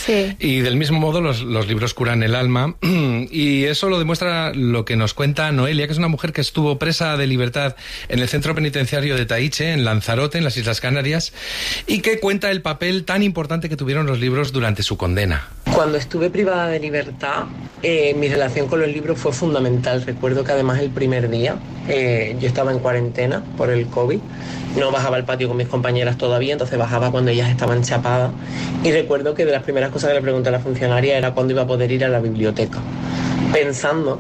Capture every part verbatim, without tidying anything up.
Sí. Y del mismo modo los, los libros curan el alma, y eso lo demuestra lo que nos cuenta Noelia, que es una mujer que estuvo presa de libertad en el centro penitenciario de Taiche, en Lanzarote, en las Islas Canarias, y que cuenta el papel tan importante que tuvieron los libros durante su condena. Cuando estuve privada de libertad, eh, mi relación con los libros fue fundamental. Recuerdo que además el primer día eh, yo estaba en cuarentena por el COVID, no bajaba al patio con mis compañeras todavía, entonces bajaba cuando ellas estaban chapadas, y recuerdo que de las primeras cosas que le pregunté a la funcionaria era cuándo iba a poder ir a la biblioteca, pensando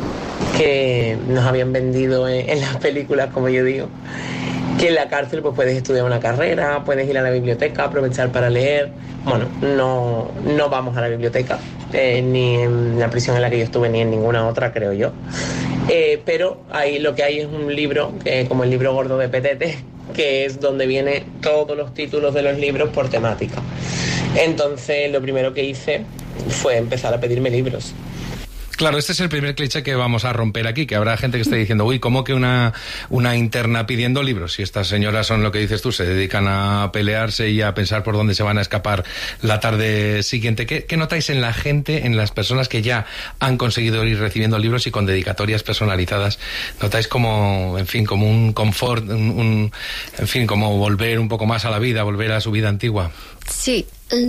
que nos habían vendido en, en las películas, como yo digo, que en la cárcel pues puedes estudiar una carrera, puedes ir a la biblioteca, aprovechar para leer. Bueno, no, no vamos a la biblioteca, eh, ni en la prisión en la que yo estuve, ni en ninguna otra, creo yo. Eh, pero ahí lo que hay es un libro, que, como el libro gordo de Petete, que es donde vienen todos los títulos de los libros por temática. Entonces lo primero que hice fue empezar a pedirme libros. Claro, este es el primer cliché que vamos a romper aquí, que habrá gente que esté diciendo, uy, ¿cómo que una, una interna pidiendo libros? Si estas señoras son lo que dices tú, se dedican a pelearse y a pensar por dónde se van a escapar la tarde siguiente. ¿Qué, qué notáis en la gente, en las personas que ya han conseguido ir recibiendo libros y con dedicatorias personalizadas? ¿Notáis como, en fin, como un confort, un, un, en fin, como volver un poco más a la vida, volver a su vida antigua? Sí.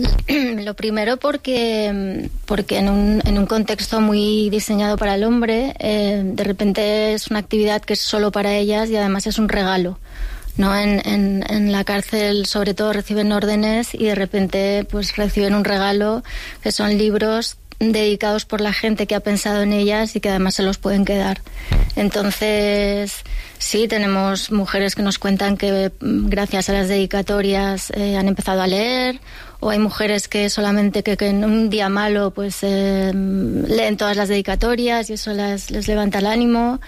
Lo primero porque, porque en, un, en un contexto muy diseñado para el hombre, eh, de repente es una actividad que es solo para ellas y además es un regalo, ¿no? En, en, en la cárcel sobre todo reciben órdenes y de repente pues reciben un regalo que son libros dedicados por la gente que ha pensado en ellas y que además se los pueden quedar. Entonces, sí, tenemos mujeres que nos cuentan que gracias a las dedicatorias eh, han empezado a leer, o hay mujeres que solamente que, que en un día malo pues eh, leen todas las dedicatorias y eso las, les levanta el ánimo.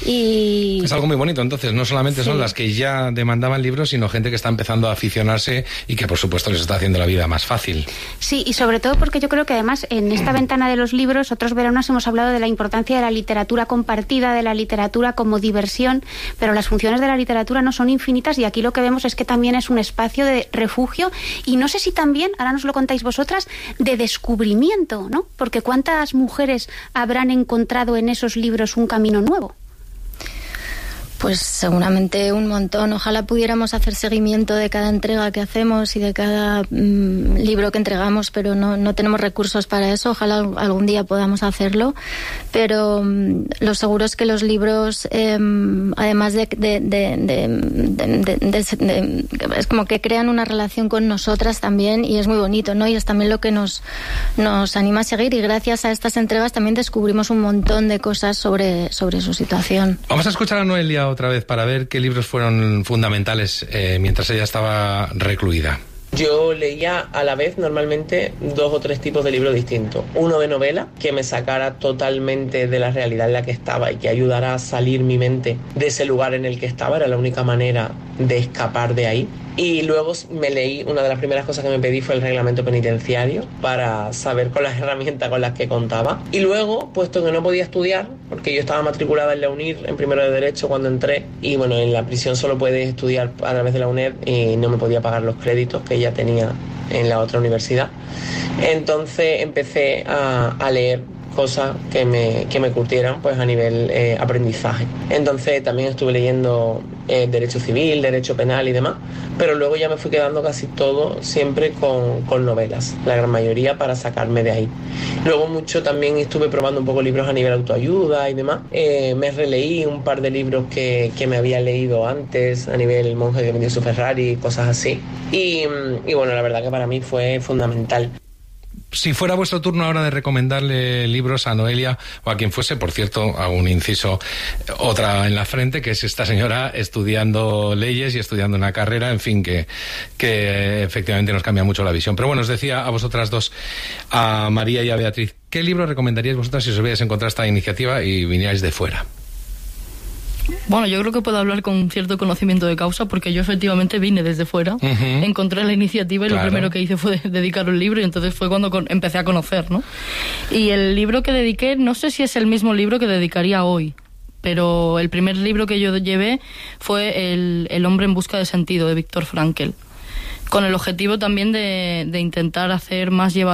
Y es algo muy bonito, entonces, no solamente sí. son las que ya demandaban libros, sino gente que está empezando a aficionarse y que por supuesto les está haciendo la vida más fácil. Sí, y sobre todo porque yo creo que además en esta ventana de los libros, otros veranos hemos hablado de la importancia de la literatura compartida, de la literatura como diversión, pero las funciones de la literatura no son infinitas y aquí lo que vemos es que también es un espacio de refugio y no sé si también, ahora nos lo contáis vosotras, de descubrimiento, ¿no? Porque ¿cuántas mujeres habrán encontrado en esos libros un camino nuevo? Pues seguramente un montón. Ojalá pudiéramos hacer seguimiento de cada entrega que hacemos y de cada mmm, libro que entregamos, pero no, no tenemos recursos para eso. Ojalá algún día podamos hacerlo. Pero mmm, lo seguro es que los libros, eh, además de, de, de, de, de, de, de, de... es como que crean una relación con nosotras también y es muy bonito, ¿no? Y es también lo que nos, nos anima a seguir y gracias a estas entregas también descubrimos un montón de cosas sobre, sobre su situación. Vamos a escuchar a Noelia otra vez para ver qué libros fueron fundamentales eh, mientras ella estaba recluida. Yo leía a la vez normalmente dos o tres tipos de libros distintos. Uno de novela, que me sacara totalmente de la realidad en la que estaba y que ayudara a salir mi mente de ese lugar en el que estaba, era la única manera de escapar de ahí. Y luego me leí, una de las primeras cosas que me pedí fue el reglamento penitenciario para saber con las herramientas con las que contaba. Y luego, puesto que no podía estudiar, porque yo estaba matriculada en la UNIR en primero de Derecho cuando entré, y bueno, en la prisión solo puedes estudiar a través de la UNED y no me podía pagar los créditos que ya tenía en la otra universidad. Entonces empecé a, a leer cosas que me, que me curtieran pues a nivel eh, aprendizaje. Entonces también estuve leyendo eh, Derecho Civil, Derecho Penal y demás, pero luego ya me fui quedando casi todo siempre con, con novelas, la gran mayoría para sacarme de ahí. Luego mucho también estuve probando un poco libros a nivel autoayuda y demás. Eh, me releí un par de libros que, que me había leído antes a nivel El monje que vendió su Ferrari, cosas así. Y, y bueno, la verdad que para mí fue fundamental. Si fuera vuestro turno ahora de recomendarle libros a Noelia o a quien fuese, por cierto, hago un inciso, otra en la frente, que es esta señora estudiando leyes y estudiando una carrera, en fin, que, que efectivamente nos cambia mucho la visión. Pero bueno, os decía a vosotras dos, a María y a Beatriz, ¿qué libro recomendaríais vosotras si os hubierais encontrado esta iniciativa y vinierais de fuera? Bueno, yo creo que puedo hablar con cierto conocimiento de causa porque yo efectivamente vine desde fuera, uh-huh. encontré la iniciativa y claro. Lo primero que hice fue dedicar un libro y entonces fue cuando con, empecé a conocer, ¿no? Y el libro que dediqué, no sé si es el mismo libro que dedicaría hoy, pero el primer libro que yo llevé fue El, el hombre en busca de sentido, de Viktor Frankl, con el objetivo también de, de intentar hacer más llevadero